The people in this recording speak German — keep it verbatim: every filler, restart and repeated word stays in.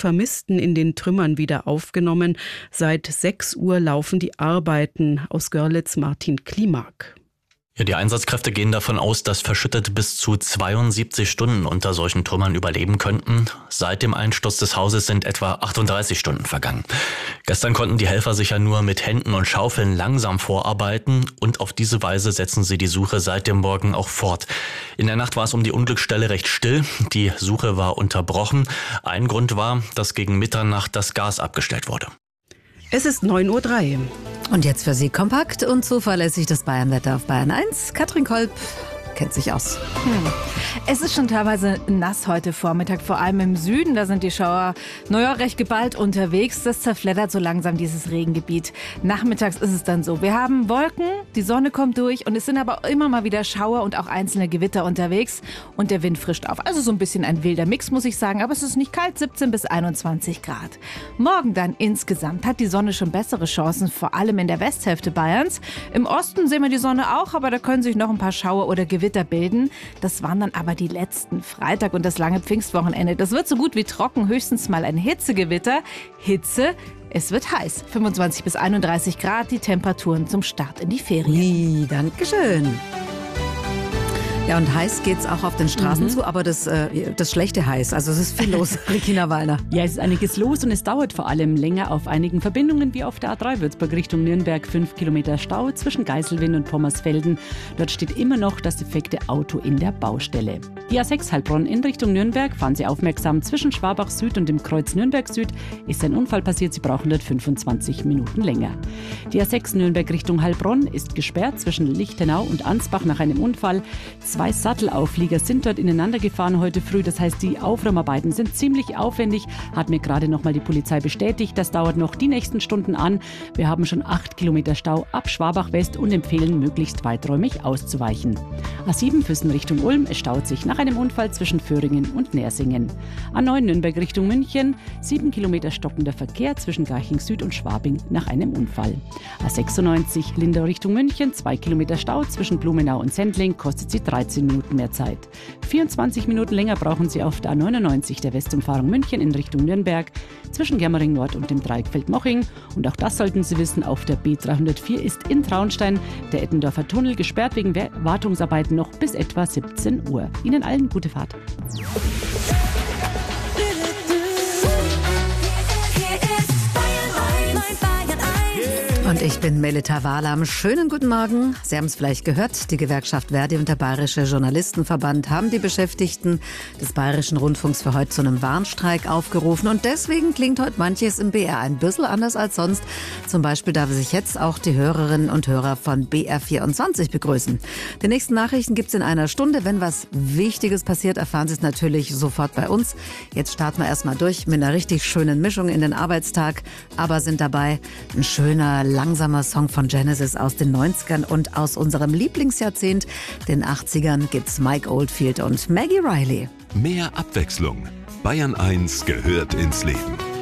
Vermissten in den Trümmern wieder aufgenommen. Seit sechs Uhr laufen die Arbeiten. Aus Görlitz Martin Klimak. Ja, die Einsatzkräfte gehen davon aus, dass Verschüttete bis zu zweiundsiebzig Stunden unter solchen Trümmern überleben könnten. Seit dem Einsturz des Hauses sind etwa achtunddreißig Stunden vergangen. Gestern konnten die Helfer sich ja nur mit Händen und Schaufeln langsam vorarbeiten und auf diese Weise setzen sie die Suche seit dem Morgen auch fort. In der Nacht war es um die Unglücksstelle recht still. Die Suche war unterbrochen. Ein Grund war, dass gegen Mitternacht das Gas abgestellt wurde. Es ist neun Uhr drei. Und jetzt für Sie kompakt und zuverlässig das Bayernwetter auf Bayern eins. Katrin Kolb kennt sich aus. Hm. Es ist schon teilweise nass heute Vormittag, vor allem im Süden. Da sind die Schauer naja, recht geballt unterwegs. Das zerfleddert so langsam dieses Regengebiet. Nachmittags ist es dann so. Wir haben Wolken, die Sonne kommt durch und es sind aber immer mal wieder Schauer und auch einzelne Gewitter unterwegs. Und der Wind frischt auf. Also so ein bisschen ein wilder Mix, muss ich sagen. Aber es ist nicht kalt, siebzehn bis einundzwanzig Grad. Morgen dann insgesamt hat die Sonne schon bessere Chancen, vor allem in der Westhälfte Bayerns. Im Osten sehen wir die Sonne auch, aber da können sich noch ein paar Schauer oder Gewitter bilden. Das waren dann aber die letzten. Freitag und das lange Pfingstwochenende. Das wird so gut wie trocken, höchstens mal ein Hitzegewitter. Hitze, es wird heiß. fünfundzwanzig bis einunddreißig Grad, die Temperaturen zum Start in die Ferien. Nee, Dankeschön. Ja, und heiß geht's auch auf den Straßen mhm. zu, aber das, äh, das schlechte heiß. Also es ist viel los, Regina Wallner. Ja, es ist einiges los und es dauert vor allem länger auf einigen Verbindungen, wie auf der A drei Würzburg Richtung Nürnberg. Fünf Kilometer Stau zwischen Geiselwind und Pommersfelden. Dort steht immer noch das defekte Auto in der Baustelle. Die A sechs Heilbronn in Richtung Nürnberg, fahren Sie aufmerksam. Zwischen Schwabach Süd und dem Kreuz Nürnberg Süd ist ein Unfall passiert. Sie brauchen dort fünfundzwanzig Minuten länger. Die A sechs Nürnberg Richtung Heilbronn ist gesperrt zwischen Lichtenau und Ansbach nach einem Unfall. Zwei Sattelauflieger sind dort ineinander gefahren heute früh. Das heißt, die Aufräumarbeiten sind ziemlich aufwendig. Hat mir gerade noch mal die Polizei bestätigt. Das dauert noch die nächsten Stunden an. Wir haben schon acht Kilometer Stau ab Schwabach West und empfehlen, möglichst weiträumig auszuweichen. A sieben Füssen Richtung Ulm. Es staut sich nach einem Unfall zwischen Föhringen und Nersingen. A neun Nürnberg Richtung München. Sieben Kilometer stockender Verkehr zwischen Garching Süd und Schwabing nach einem Unfall. A sechsundneunzig Lindau Richtung München. Zwei Kilometer Stau zwischen Blumenau und Sendling. Kostet Sie dreizehn Minuten mehr Zeit. vierundzwanzig Minuten länger brauchen Sie auf der A neunundneunzig der Westumfahrung München in Richtung Nürnberg zwischen Germering Nord und dem Dreieck Feldmoching. Und auch das sollten Sie wissen, auf der B dreihundertvier ist in Traunstein der Eppendorfer Tunnel gesperrt wegen Wartungsarbeiten noch bis etwa siebzehn Uhr. Ihnen allen gute Fahrt. Und ich bin Melita Wahlam. Schönen guten Morgen. Sie haben es vielleicht gehört, die Gewerkschaft Verdi und der Bayerische Journalistenverband haben die Beschäftigten des Bayerischen Rundfunks für heute zu einem Warnstreik aufgerufen. Und deswegen klingt heute manches im B R ein bisschen anders als sonst. Zum Beispiel darf sich jetzt auch die Hörerinnen und Hörer von B R vierundzwanzig begrüßen. Die nächsten Nachrichten gibt's in einer Stunde. Wenn was Wichtiges passiert, erfahren Sie es natürlich sofort bei uns. Jetzt starten wir erstmal durch mit einer richtig schönen Mischung in den Arbeitstag. Aber sind dabei ein schöner, langsamer Song von Genesis aus den neunzigern und aus unserem Lieblingsjahrzehnt, den achtzigern, gibt's Mike Oldfield und Maggie Riley. Mehr Abwechslung. Bayern eins gehört ins Leben.